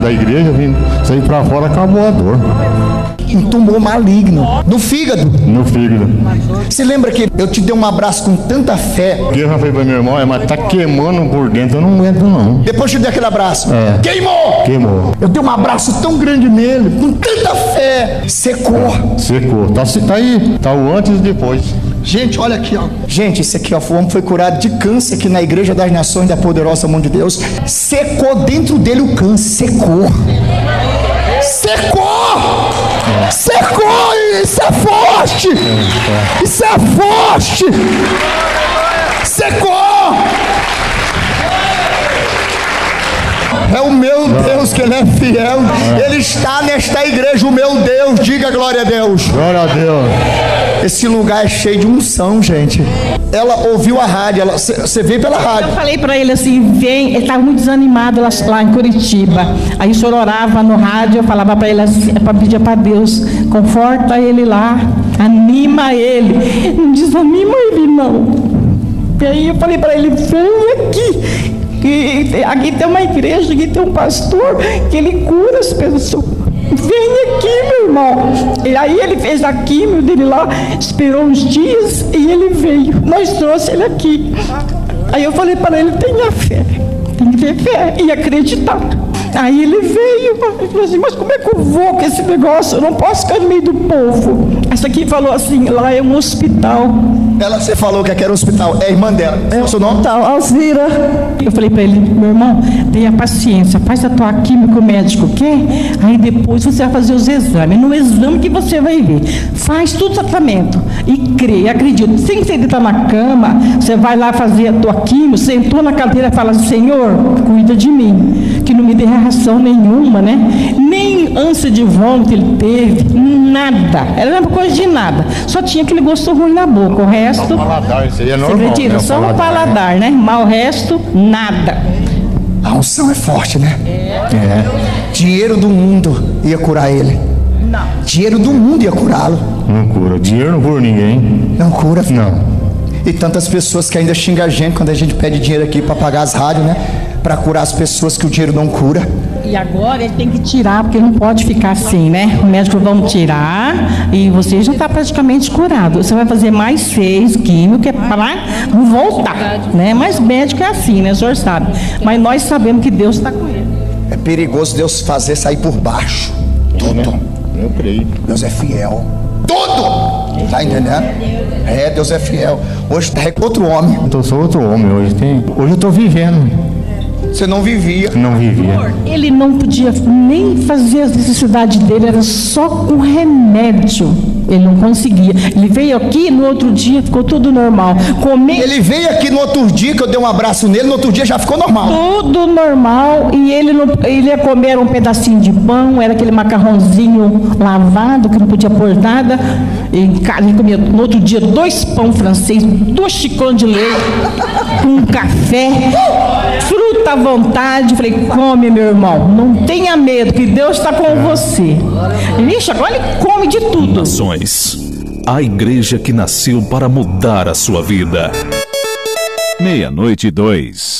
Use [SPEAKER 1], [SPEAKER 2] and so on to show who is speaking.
[SPEAKER 1] da igreja, vim sair pra fora, acabou a dor.
[SPEAKER 2] Um tumor maligno no fígado.
[SPEAKER 1] No fígado.
[SPEAKER 2] Você lembra que eu te dei um abraço com tanta fé?
[SPEAKER 1] Eu já falei pra meu irmão, mas tá queimando por dentro, eu não aguento não.
[SPEAKER 2] Depois eu te dei aquele abraço.
[SPEAKER 1] Queimou! Queimou.
[SPEAKER 2] Eu dei um abraço tão grande nele, com tanta fé. Secou.
[SPEAKER 1] Secou. Tá aí, tá o antes e depois.
[SPEAKER 2] Gente, olha aqui, ó. Gente, esse aqui, ó, o homem foi curado de câncer aqui na Igreja das Nações da Poderosa Mão de Deus. Secou dentro dele o câncer. Secou. Secou! Secou! Isso é forte! Isso é forte! Secou! É o meu Deus que Ele é fiel. Ele está nesta igreja, o meu Deus. Diga glória a Deus.
[SPEAKER 1] Glória a Deus.
[SPEAKER 2] Esse lugar é cheio de unção, gente. Ela ouviu a rádio, você veio pela rádio.
[SPEAKER 3] Eu falei para ele assim, vem, ele estava muito desanimado lá em Curitiba. Aí o senhor orava no rádio, eu falava para ele assim, para pedir para Deus, conforta ele lá, anima ele. Não desanima ele não. E aí eu falei para ele, vem aqui. Que aqui tem uma igreja, aqui tem um pastor que ele cura as pessoas. Vem aqui, meu irmão. E aí ele fez a químio dele lá, esperou uns dias e ele veio. Nós trouxemos ele aqui. Aí eu falei para ele, tenha fé, tem que ter fé e acreditar. Aí ele veio e falou assim, mas como é que eu vou com esse negócio? Eu não posso ficar no meio do povo. Essa aqui falou assim, lá é um hospital.
[SPEAKER 2] Você falou que aqui era um hospital, é a irmã dela. É o seu nome?
[SPEAKER 3] Alzira. Eu falei para ele, meu irmão, tenha paciência, faz a tua química, o médico quer, aí depois você vai fazer os exames. No exame que você vai ver, faz tudo o tratamento e crê, acredita. Sem você deitar na cama, você vai lá fazer a tua química, sentou na cadeira e fala, Senhor, cuida de mim, que não me dê reação nenhuma, né? Nem ânsia de vômito ele teve, nada. Era uma coisa de nada. Só tinha aquele gosto ruim na boca. O resto.
[SPEAKER 1] Só o paladar, isso aí é normal.
[SPEAKER 3] Você acredita? Só o paladar, né? Mas o resto, nada.
[SPEAKER 2] A unção é forte, né? Dinheiro do mundo ia curar ele.
[SPEAKER 3] Não.
[SPEAKER 2] Dinheiro do mundo ia curá-lo.
[SPEAKER 1] Não cura. Dinheiro não cura ninguém.
[SPEAKER 2] Não cura?
[SPEAKER 1] Não.
[SPEAKER 2] E tantas pessoas que ainda xingam a gente quando a gente pede dinheiro aqui para pagar as rádios, né? Para curar as pessoas que o dinheiro não cura.
[SPEAKER 3] E agora ele tem que tirar, porque não pode ficar assim, né? O médico vai tirar e você já está praticamente curado. Você vai fazer mais 6 químicos, que é para não voltar, né? Mas médico é assim, né? O senhor sabe. Mas nós sabemos que Deus está com ele.
[SPEAKER 2] É perigoso Deus fazer sair por baixo. Tudo.
[SPEAKER 1] Eu creio.
[SPEAKER 2] Deus é fiel. Tudo! Tá entendendo? Deus é fiel. Hoje tá outro homem.
[SPEAKER 1] Eu sou outro homem hoje. Hoje eu tô vivendo.
[SPEAKER 2] Você não vivia.
[SPEAKER 1] Não vivia.
[SPEAKER 3] Ele não podia nem fazer as necessidades dele, era só com remédio. Ele não conseguia. Ele veio aqui, no outro dia ficou tudo normal.
[SPEAKER 2] Ele veio aqui no outro dia, que eu dei um abraço nele, no outro dia já ficou normal.
[SPEAKER 3] Tudo normal. E ele ia comer um pedacinho de pão, era aquele macarrãozinho lavado, que não podia pôr nada. Ele comia no outro dia 2 pão francês, 2 xicrões de leite, um café, fruta à vontade. Falei, come, meu irmão, não tenha medo, que Deus está com você. Vixe, agora ele come de tudo.
[SPEAKER 4] Nações, a igreja que nasceu para mudar a sua vida. 00:02.